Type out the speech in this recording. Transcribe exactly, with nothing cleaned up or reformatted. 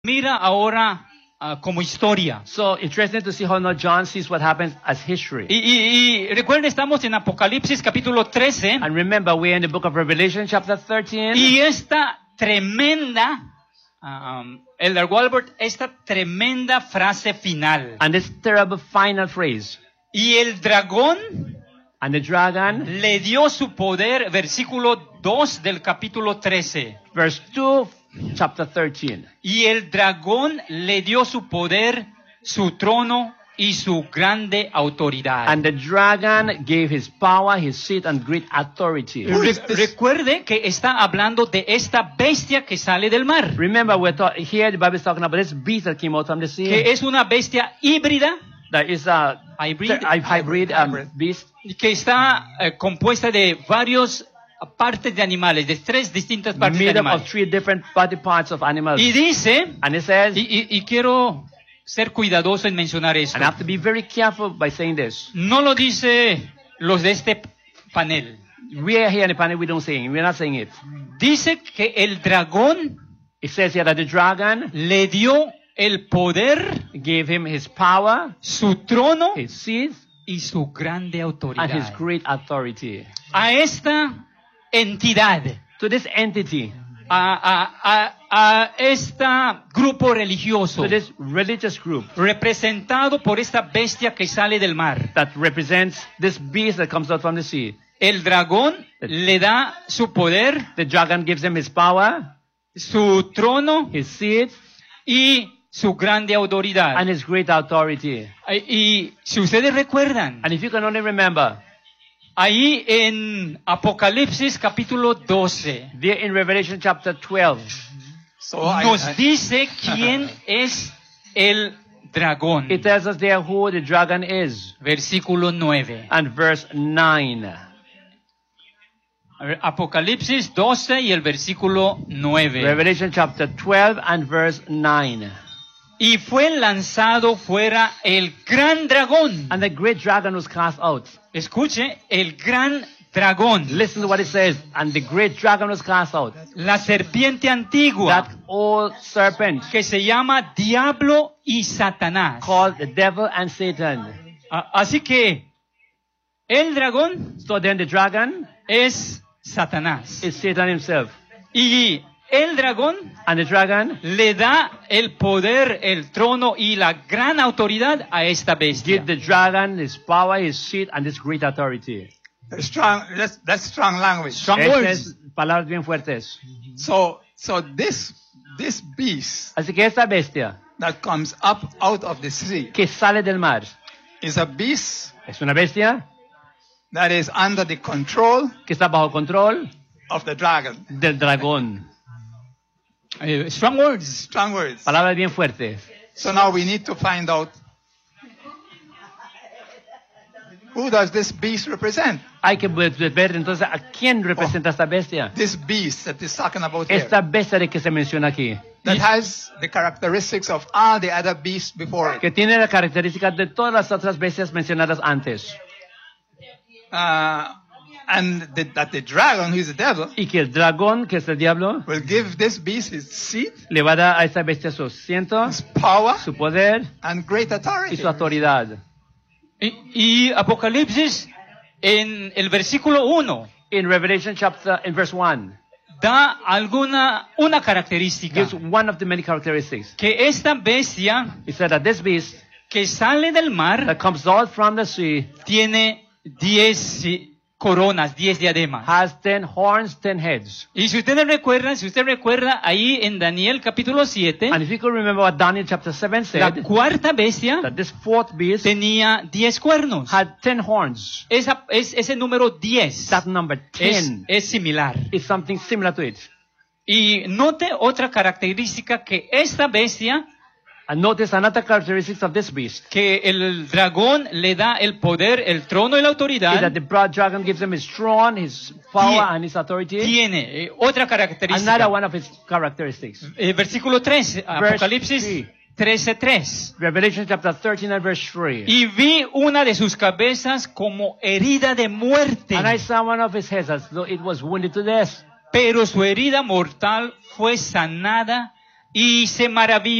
Mira ahora uh, como historia. So interesting to see how now John sees what happens as history. Y, y, y recuerden, estamos en Apocalipsis capítulo trece. And remember, we're in the book of Revelation, chapter thirteen. Y esta tremenda, um, Elder Walbert, esta tremenda frase final. And this terrible final phrase. Y el dragón And the dragon, le dio su poder, versículo dos del capítulo trece. verse two, chapter thirteen. Y el dragón le dio su poder, su trono y su grande autoridad. And the dragon gave his power, his seat, and great authority. Re- recuerde que está hablando de esta bestia que sale del mar, Remember, we're ta- here the Bible is talking about this beast that came out from the sea. que es una bestia híbrida, That is a Hybrid. a hybrid um, beast. que está eh, compuesta de varios partes de animales, de tres distintas partes de Made up of animales. three different body parts of animals. Y dice, And it says, y, y- y quiero ser cuidadoso en mencionar esto, and I have to be very careful by saying this. no lo dice los de este panel. We are here in the panel, we don't say it. We're not saying it. Dice que el dragón It says here that the dragon le dio el poder, gave him his power, su trono his seat, y su grande and his autoridad. great authority. A esta entidad, To this entity, a, a, a, a este grupo religioso, to this religious group representado por esta bestia que sale del mar, that represents this beast that comes out from the sea. el dragón le da su poder, The dragon gives him his power, su trono his seat, y su grande autoridad. and his great authority. Y, y si ustedes recuerdan, And if you can only remember, ahí en Apocalipsis capítulo doce, there in Revelation chapter twelve, So I, nos I- dice quién es el dragón. it tells us there who the dragon is. Versículo nueve. And verse nine. A ver, Apocalipsis doce y el versículo nueve. Revelation chapter twelve and verse nine. Y fue lanzado fuera el gran dragón. And the great dragon was cast out. Escuche, el gran dragón. Listen to what it says. And the great dragon was cast out. La serpiente antigua, That old serpent que se llama Diablo y Satanás. called the devil and Satan. A- Así que el dragón So then the dragon es Satanás. is Satan himself. Y el dragón And the dragon le da el poder, el trono y la gran autoridad a esta bestia. gives the dragon his power, his seat, and his great authority. strong. That's, that's strong language. Strong Estas words. palabras bien fuertes. So, so this this beast Así que esta bestia that comes up out of the sea que sale del mar is a beast es una bestia that is under the control que está bajo control of the dragon. del dragón. Eh, strong words. Strong words. Palabras bien fuertes. So now we need to find out who does this beast represent? Hay que ver ver, entonces a quién representa esta bestia. This beast that is talking about here. Esta bestia de que se menciona aquí, That has the characteristics of all the other beasts before it. que tiene las características de todas las otras bestias mencionadas antes, Uh, and the, that the dragon, who is the devil, y que el dragón, que es el diablo, will give this beast his seat, le va a dar a esta bestia su asiento, his power, su poder and great y authority. su autoridad. Y, y Apocalipsis, en el versículo uno, In Revelation chapter, in verse one, da alguna, una característica. gives one of the many characteristics. Que esta bestia He said that this beast que sale del mar that comes out from the sea tiene diez eh, coronas, diez diademas. has ten horns, ten heads. Y si ustedes recuerdan, si usted recuerda ahí en Daniel capítulo siete, And if you could remember what Daniel chapter seven la said, cuarta bestia that this fourth beast tenía diez cuernos. had ten horns. Esa, es, ese número diez That number es, ten es similar. is something similar to it. Y note otra característica, que esta bestia, And notice another characteristic of this beast que el dragón le da el poder, el trono y la is that autoridad, the broad dragon gives him his throne, his power, Tie- and his authority. tiene eh, otra característica. Another one of his characteristics. Eh, versículo tres, Apocalipsis three. trece tres. Revelation chapter thirteen and verse three. Y vi una de sus cabezas como herida de muerte, And I saw one of his heads as though it was wounded to death. pero su herida mortal fue sanada y se maravilló